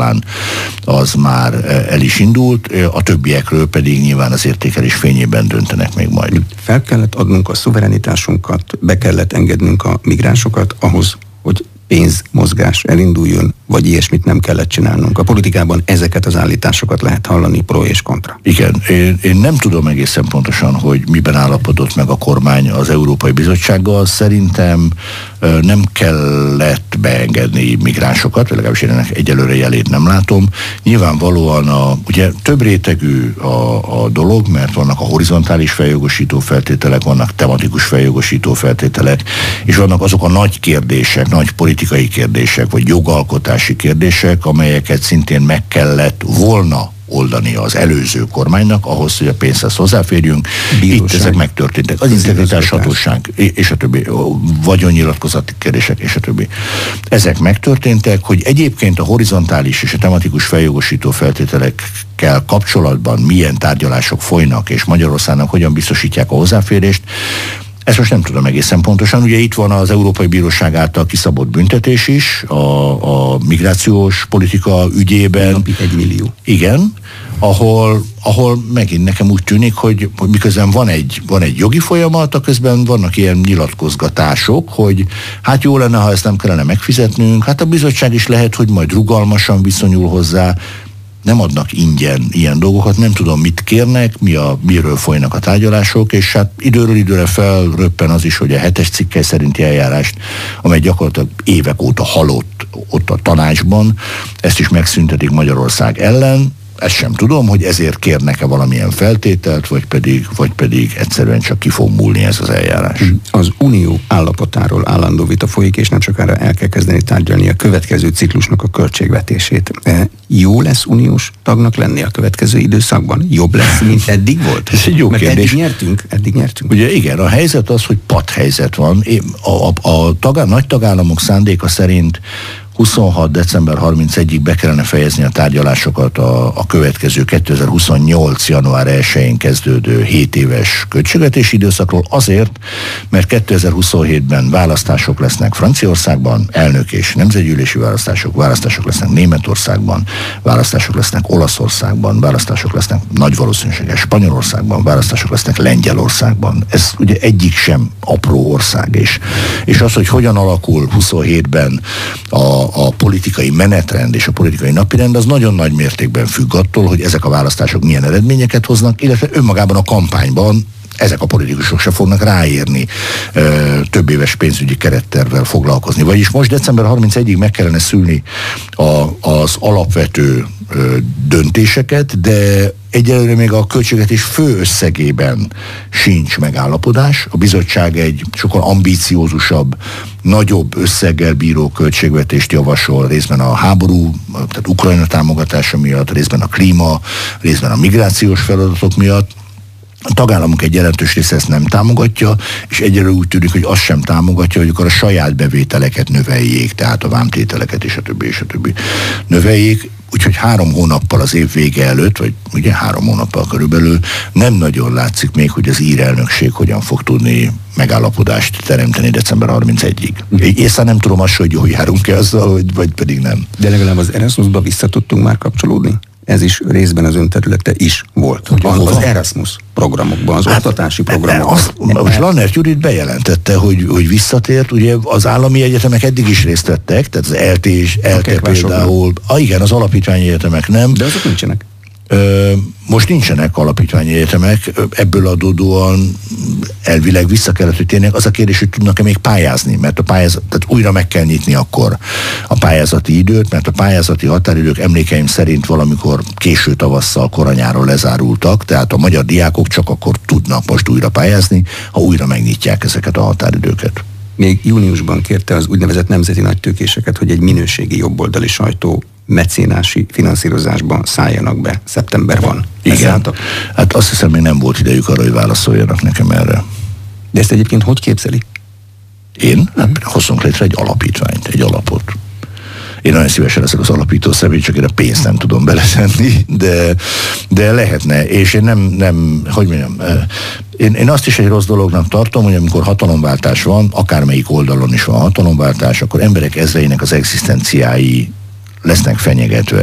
nyilván az már el is indult, a többiekről pedig nyilván az értékelés fényében döntenek még majd. Fel kellett adnunk a szuverenitásunkat, be kellett engednünk a migránsokat ahhoz, hogy pénzmozgás elinduljon, vagy ilyesmit nem kellett csinálnunk. A politikában ezeket az állításokat lehet hallani, pro és kontra. Igen, én nem tudom egészen pontosan, hogy miben állapodott meg a kormány az Európai Bizottsággal. Szerintem nem kellett beengedni migránsokat, legalábbis én ennek egyelőre jelét nem látom. Nyilvánvalóan ugye több rétegű a dolog, mert vannak a horizontális feljogosító feltételek, vannak tematikus feljogosító feltételek, és vannak azok a nagy kérdések, nagy politikai kérdések, vagy jogalkotási kérdések, amelyeket szintén meg kellett volna oldani az előző kormánynak, ahhoz, hogy a pénzhez hozzáférjünk. Bíróság. Itt ezek megtörténtek. Az integritás hatóság, és a többi, vagyonnyilatkozati kérdések, és a többi. Ezek megtörténtek, hogy egyébként a horizontális és a tematikus feljogosító feltételekkel kapcsolatban milyen tárgyalások folynak, és Magyarországnak hogyan biztosítják a hozzáférést, ezt most nem tudom egészen pontosan. Ugye itt van az Európai Bíróság által kiszabott büntetés is a migrációs politika ügyében. Napi 1 millió. Igen, ahol megint nekem úgy tűnik, hogy miközben van egy jogi folyamat, közben vannak ilyen nyilatkozgatások, hogy hát jó lenne, ha ezt nem kellene megfizetnünk, hát a bizottság is lehet, hogy majd rugalmasan viszonyul hozzá, nem adnak ingyen ilyen dolgokat, nem tudom, mit kérnek, miről folynak a tárgyalások, és hát időről időre felröppen az is, hogy a 7-es cikkely szerinti eljárást, amely gyakorlatilag évek óta halott ott a tanácsban, ezt is megszüntetik Magyarország ellen. Ezt sem tudom, hogy ezért kérnek-e valamilyen feltételt, vagy pedig egyszerűen csak ki fog múlni ez az eljárás. Az unió állapotáról állandó vita folyik, és nem sokára el kell kezdeni tárgyalni a következő ciklusnak a költségvetését. Jó lesz uniós tagnak lenni a következő időszakban? Jobb lesz, mint eddig volt? Ez egy jó Mert kérdés. Eddig nyertünk. Ugye igen, a helyzet az, hogy patthelyzet van. Nagy tagállamok szándéka szerint 26. december 31-ig be kellene fejezni a tárgyalásokat a következő 2028. január 1-én kezdődő 7 éves költségvetési időszakról, azért, mert 2027-ben választások lesznek Franciaországban, elnök és nemzetgyűlési választások lesznek Németországban, választások lesznek Olaszországban, választások lesznek nagy valószínűséggel Spanyolországban, választások lesznek Lengyelországban. Ez ugye egyik sem apró ország, és az, hogy hogyan alakul 27-ben a politikai menetrend és a politikai napirend, az nagyon nagy mértékben függ attól, hogy ezek a választások milyen eredményeket hoznak, illetve önmagában a kampányban ezek a politikusok se fognak ráérni több éves pénzügyi kerettervvel foglalkozni. Vagyis most december 31-ig meg kellene szülni az alapvető döntéseket, de egyelőre még a költségvetés fő összegében sincs megállapodás. A bizottság egy sokkal ambíciózusabb, nagyobb összeggel bíró költségvetést javasol, részben a háború, tehát Ukrajna támogatása miatt, részben a klíma, részben a migrációs feladatok miatt. A tagállamok egy jelentős része ezt nem támogatja, és egyelőre úgy tűnik, hogy azt sem támogatja, hogy akkor a saját bevételeket növeljék, tehát a vámtételeket és a többi növeljék. Úgyhogy 3 hónappal az év vége előtt, vagy ugye 3 hónappal körülbelül nem nagyon látszik még, hogy az ír elnökség hogyan fog tudni megállapodást teremteni december 31-ig. Észre nem tudom azt, hogy jól járunk-e azzal, vagy pedig nem. De legalább az Erasmusba vissza tudtunk már kapcsolódni? Ez is részben az ön területe is volt. Az Erasmus programokban, az oktatási programokban. Most Lannert Judit bejelentette, hogy visszatért, ugye az állami egyetemek eddig is részt vettek, tehát az ELTE például, igen, az alapítványi egyetemek nem. De azok nincsenek. Most nincsenek alapítványi egyetemek, ebből adódóan elvileg vissza kellett, hogy térnek. Az a kérdés, hogy tudnak-e még pályázni, mert tehát újra meg kell nyitni akkor a pályázati időt, mert a pályázati határidők emlékeim szerint valamikor késő tavasszal, koranyáron lezárultak, tehát a magyar diákok csak akkor tudnak most újra pályázni, ha újra megnyitják ezeket a határidőket. Még júniusban kérte az úgynevezett nemzeti nagytőkéseket, hogy egy minőségi jobboldali sajtó mecénási finanszírozásban szálljanak be. Szeptember van. Igen. Hát azt hiszem, még nem volt idejük arra, hogy válaszoljanak nekem erre. De ezt egyébként hogy képzeli? Én? Hát hozzunk létre egy alapítványt, egy alapot. Én nagyon szívesen leszek az alapító személy, csak én a pénzt nem tudom beletenni, de lehetne, és én nem hogy mondjam, én azt is egy rossz dolognak tartom, hogy amikor hatalomváltás van, akármelyik oldalon is van hatalomváltás, akkor emberek ezreinek az egzisztenciái lesznek fenyegetve.